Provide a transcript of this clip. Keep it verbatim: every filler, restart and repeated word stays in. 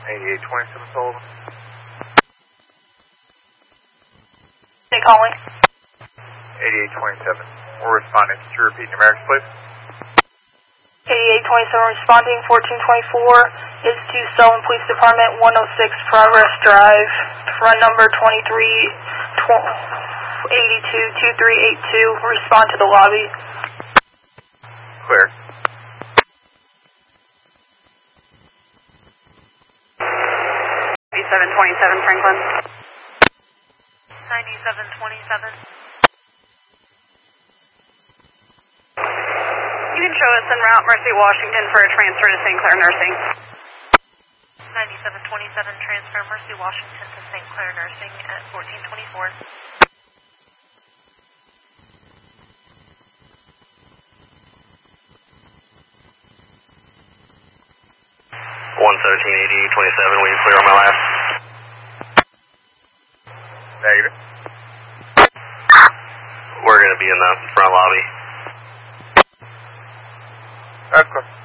eighty-eight twenty-seven Sullivan. They calling? eighty-eight twenty-seven. We're responding. Could you repeat numerics, please? eighty-eight twenty-seven responding, fourteen twenty-four is to Sullivan Police Department, one oh six Progress Drive, front number twenty-three eighty-two two three eight two. Respond to the lobby. Clear. ninety-seven twenty-seven Franklin. ninety-seven twenty-seven. You can show us en route Mercy, Washington for a transfer to Saint Clair Nursing. ninety-seven twenty-seven transfer Mercy, Washington to Saint Clair Nursing at fourteen twenty-four. one seventeen eighty-eight twenty-seven, will you clear on my last? Negative. We're going to be in the front lobby. That's good.